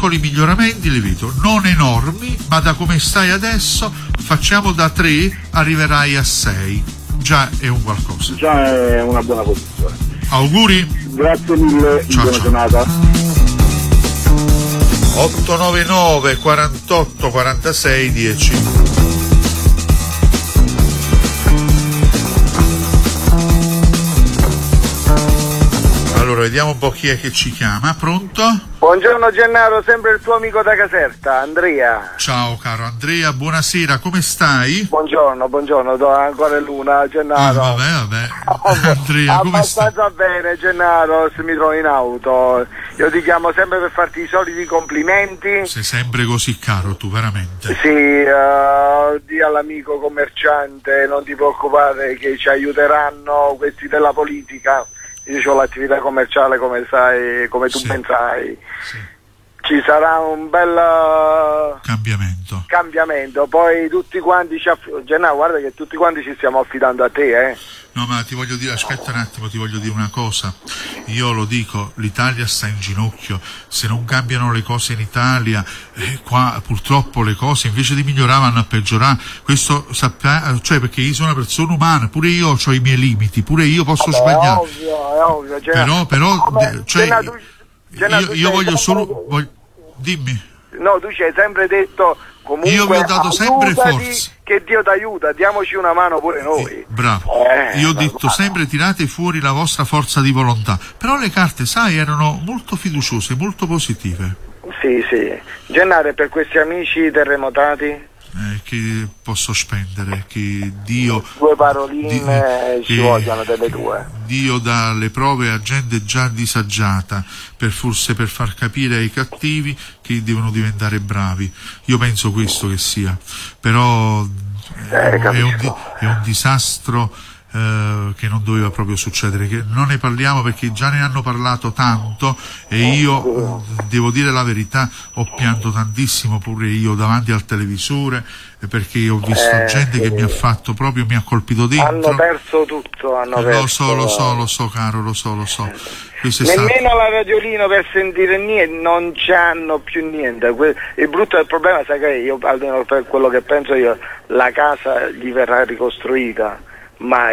piccoli miglioramenti, li vedo, non enormi, ma da come stai adesso facciamo da 3, arriverai a 6. Già è un qualcosa. Già è una buona posizione. Auguri. Grazie mille, ciao, buona ciao. giornata. 899 48 46 10. Allora, vediamo un po' chi è che ci chiama. Pronto? Buongiorno Gennaro, sempre il tuo amico da Caserta, Andrea. Ciao caro Andrea, buonasera, come stai? Buongiorno, ancora è l'una, Gennaro. Vabbè. Andrea, come stai? Abbastanza bene, Gennaro, se mi trovo in auto. Io ti chiamo sempre per farti i soliti complimenti. Sei sempre così caro tu, veramente. Sì, di all'amico commerciante, non ti preoccupare che ci aiuteranno questi della politica. Io ho l'attività commerciale, come sai, come tu ben sai. Sì. Ci sarà un bel cambiamento. Poi tutti quanti Gennaro, guarda che tutti quanti ci stiamo affidando a te, eh. No, ma ti voglio dire, aspetta un attimo, ti voglio dire una cosa. Io lo dico, l'Italia sta in ginocchio. Se non cambiano le cose in Italia, qua purtroppo le cose invece di migliorare vanno a peggiorare. Questo cioè, perché io sono una persona umana, pure io ho i miei limiti, pure io posso sbagliare. È ovvio, però cioè, io voglio solo dimmi. No, tu ci hai sempre detto comunque, io vi ho dato sempre forza, che Dio ti aiuta, diamoci una mano pure noi. Bravo, io ho detto sempre tirate fuori la vostra forza di volontà, però le carte, sai, erano molto fiduciose, molto positive. Sì, Gennaro, per questi amici terremotati che posso spendere, che Dio, due paroline ci vogliono delle tue. Dio dà le prove a gente già disagiata forse per far capire ai cattivi che devono diventare bravi. Io penso questo che sia, però è un disastro che non doveva proprio succedere, che non ne parliamo perché già ne hanno parlato tanto e io devo dire la verità, ho pianto tantissimo pure io davanti al televisore perché ho visto gente che mi ha fatto proprio, mi ha colpito dentro. Hanno perso tutto, lo so caro, lo so. Nemmeno la radiolino per sentire niente, non c'hanno più niente. Il brutto del problema, sai che io, almeno per quello che penso io, la casa gli verrà ricostruita, ma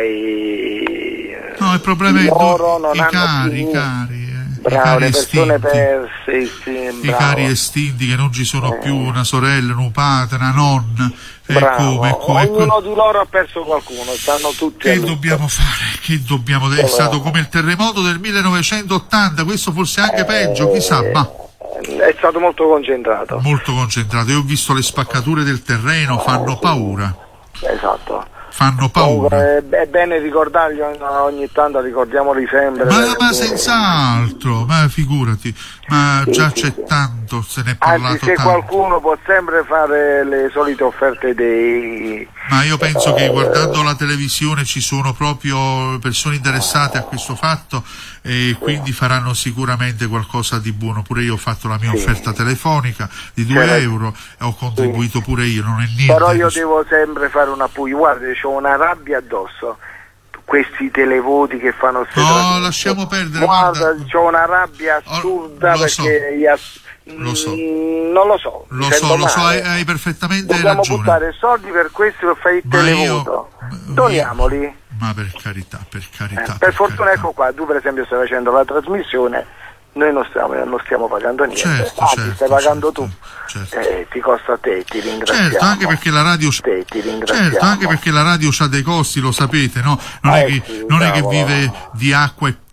il problema è i cari. Bravo, le persone perse, i cari estinti che non ci sono più, una sorella, un padre, una nonna. Ognuno di loro ha perso qualcuno, stanno tutti. Che dobbiamo fare? È stato come il terremoto del 1980, questo forse anche peggio, chissà, ma è stato molto concentrato. Io ho visto le spaccature del terreno, fanno paura. Esatto. Fanno paura. È bene ricordarli ogni tanto, ricordiamoli sempre. Ma senz'altro, ma figurati, ma già c'è tanto, se ne è parlato tanto. Anzi, se qualcuno può sempre fare le solite offerte dei... Ma io penso che guardando la televisione ci sono proprio persone interessate a questo fatto e quindi faranno sicuramente qualcosa di buono. Pure io ho fatto la mia offerta telefonica di 2 euro e ho contribuito pure io, non è niente. Però io devo sempre fare una puglia, guarda, c'ho una rabbia addosso, questi televoti che fanno lasciamo perdere, guarda, c'ho una rabbia assurda perché lo so. Non lo so. Lo so, hai perfettamente Dobbiamo ragione. Dobbiamo buttare soldi per questo, per fare il televoto. Doniamoli. Ma per carità. Per fortuna, carità. Ecco qua, tu per esempio stai facendo la trasmissione, noi non stiamo pagando niente, certo, stai pagando tu. Certo. Ti costa a te, ti ringraziamo. Certo, anche perché la radio anche perché la radio ha dei costi, lo sapete, no? Non è che vive di acqua e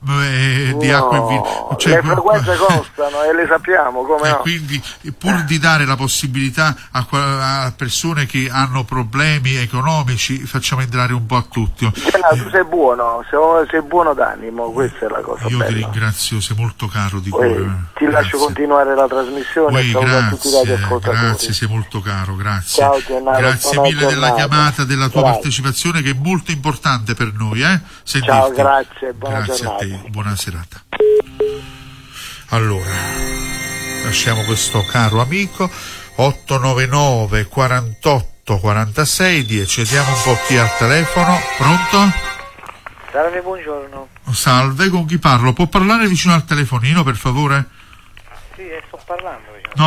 vino. Le frequenze costano e le sappiamo, come no? Quindi pur di dare la possibilità a persone che hanno problemi economici, facciamo entrare un po' a tutti. Tu sei buono, sei buono d'animo, questa è la cosa io bella. Ti ringrazio, sei molto caro di cuore. Ti lascio continuare la trasmissione. Grazie, sei molto caro, grazie. Ciao, Gennaro, grazie mille della chiamata, della tua partecipazione, che è molto importante per noi. Ciao, grazie, buona giornata. A te, buona serata. Allora, lasciamo questo caro amico. 899 48 46 10. Vediamo un po' chi ha il telefono. Pronto? Salve, buongiorno. Salve, con chi parlo? Può parlare vicino al telefonino, per favore? Sì, sto parlando.